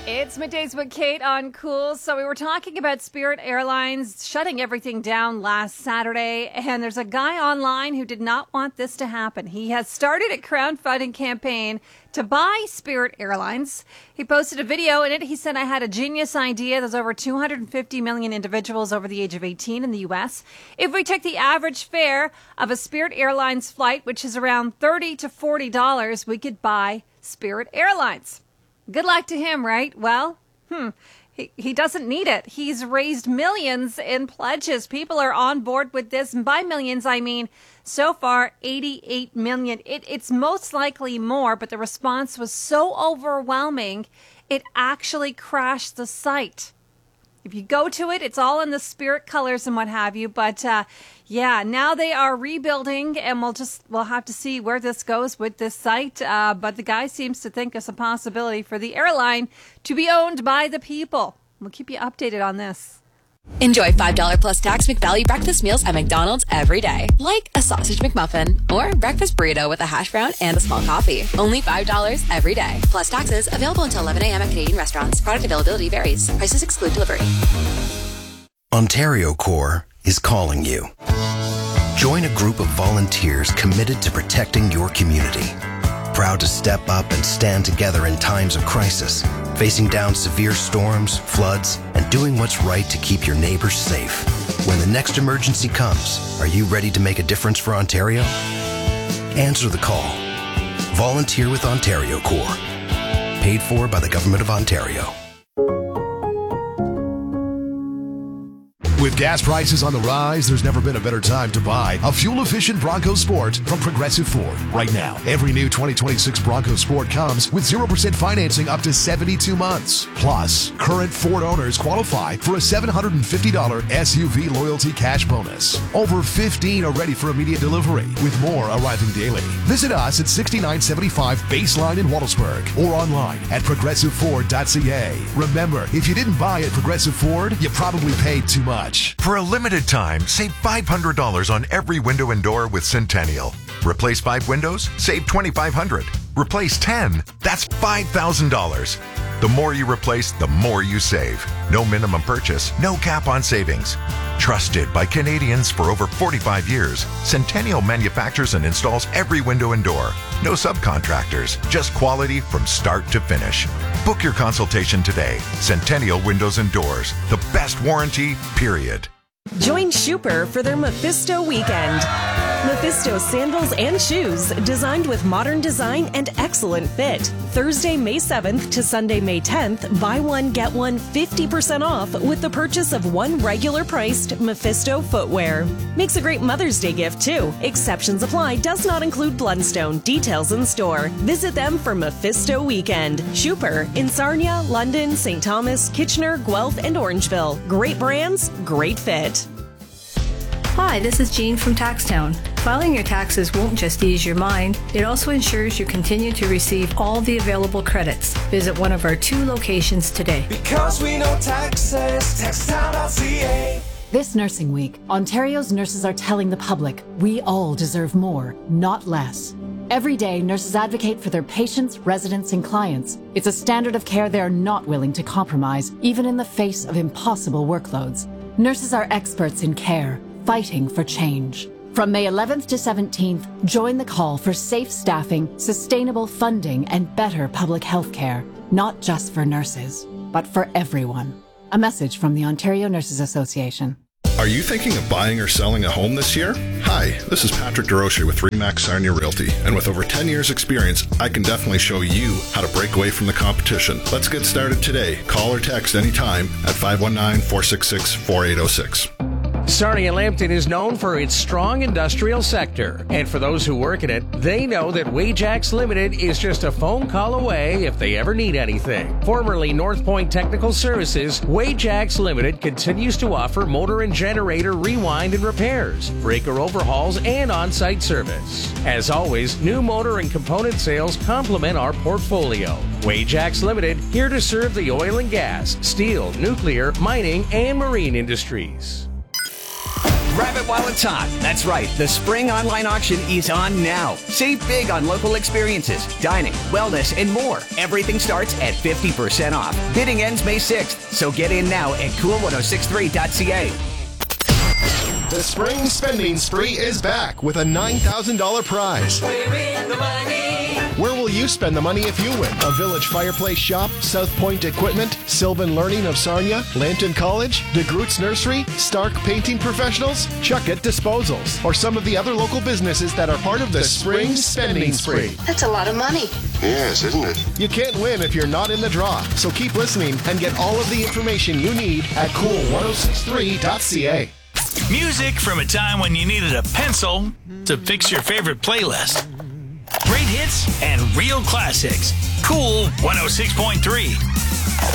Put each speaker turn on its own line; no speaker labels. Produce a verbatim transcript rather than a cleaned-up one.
It's Middays with Kate on Cool. So we were talking about Spirit Airlines shutting everything down last Saturday, and there's a guy online who did not want this to happen. He has started a crowdfunding campaign to buy Spirit Airlines. He posted a video in it. He said, I had a genius idea. There's over two hundred fifty million individuals over the age of eighteen in the U S. If we took the average fare of a Spirit Airlines flight, which is around thirty to forty dollars, we could buy Spirit Airlines. Good luck to him, right? Well, hmm, he, he doesn't need it. He's raised millions in pledges. People are on board with this. And by millions, I mean so far eighty-eight million. It, it's most likely more, but the response was so overwhelming, it actually crashed the site. If you go to it, it's all in the Spirit colors and what have you. But uh, yeah, now they are rebuilding, and we'll just we'll have to see where this goes with this site. Uh, but the guy seems to think it's a possibility for the airline to be owned by the people. We'll keep you updated on this.
Enjoy five dollars plus tax McValue breakfast meals at McDonald's every day. Like a sausage McMuffin or breakfast burrito with a hash brown and a small coffee. Only five dollars every day. Plus taxes. Available until eleven a.m. at Canadian restaurants. Product availability varies. Prices exclude delivery.
Ontario Corps is calling you. Join a group of volunteers committed to protecting your community. Proud to step up and stand together in times of crisis, facing down severe storms, floods, and doing what's right to keep your neighbors safe. When the next emergency comes, are you ready to make a difference for Ontario? Answer the call. Volunteer with Ontario Corps. Paid for by the Government of Ontario.
With gas prices on the rise, there's never been a better time to buy a fuel-efficient Bronco Sport from Progressive Ford. Right now, every new twenty twenty-six Bronco Sport comes with zero percent financing up to seventy-two months. Plus, current Ford owners qualify for a seven hundred fifty dollars S U V loyalty cash bonus. Over fifteen are ready for immediate delivery, with more arriving daily. Visit us at sixty-nine seventy-five Baseline in Waddlesburg or online at progressive ford dot c a. Remember, if you didn't buy at Progressive Ford, you probably paid too much.
For a limited time, save five hundred dollars on every window and door with Centennial. Replace five windows? Save twenty-five hundred dollars. Replace ten? That's five thousand dollars. The more you replace, the more you save. No minimum purchase, no cap on savings. Trusted by Canadians for over forty-five years, Centennial manufactures and installs every window and door. No subcontractors, just quality from start to finish. Book your consultation today. Centennial Windows and Doors. The best warranty, period.
Join Schuper for their Mephisto weekend. Mephisto sandals and shoes designed with modern design and excellent fit. Thursday, May seventh to Sunday, May tenth, buy one, get one fifty percent off with the purchase of one regular priced Mephisto footwear. Makes a great Mother's Day gift too. Exceptions apply. Does not include Blundstone. Details in store. Visit them for Mephisto weekend. Schuper in Sarnia, London, Saint Thomas, Kitchener, Guelph, and Orangeville. Great brands, great fit.
Hi, this is Jean from Taxtown. Filing your taxes won't just ease your mind, it also ensures you continue to receive all the available credits. Visit one of our two locations today.
Because we know taxes, taxtown dot c a.
This Nursing Week, Ontario's nurses are telling the public we all deserve more, not less. Every day, nurses advocate for their patients, residents, and clients. It's a standard of care they're not willing to compromise, even in the face of impossible workloads. Nurses are experts in care, fighting for change. From May eleventh to seventeenth, join the call for safe staffing, sustainable funding, and better public health care. Not just for nurses, but for everyone. A message from the Ontario Nurses Association.
Are you thinking of buying or selling a home this year? Hi, this is Patrick DeRoche with Remax Sarnia Realty, and with over ten years experience, I can definitely show you how to break away from the competition. Let's get started today. Call or text anytime at five one nine, four six six, four eight zero six.
Sarnia Lambton is known for its strong industrial sector. And for those who work in it, they know that Wajax Limited is just a phone call away if they ever need anything. Formerly North Point Technical Services, Wajax Limited continues to offer motor and generator rewind and repairs, breaker overhauls, and on-site service. As always, new motor and component sales complement our portfolio. Wajax Limited, here to serve the oil and gas, steel, nuclear, mining, and marine industries.
Grab it while it's hot. That's right. The spring online auction is on now. Save big on local experiences, dining, wellness, and more. Everything starts at fifty percent off. Bidding ends May sixth, so get in now at cool ten sixty-three dot c a.
The spring spending spree is back with a nine thousand dollars prize.
Win the money.
Where will you spend the money if you win? A Village Fireplace Shop, South Point Equipment, Sylvan Learning of Sarnia, Lambton College, DeGroots Nursery, Stark Painting Professionals, Chuckett Disposals, or some of the other local businesses that are part of the, the spring spending spree.
That's a lot of money.
Yes, isn't it? You can't win if you're not in the draw, so keep listening and get all of the information you need at cool ten sixty-three dot c a.
Music from a time when you needed a pencil to fix your favorite playlist. Great hits and real classics. Cool one oh six point three.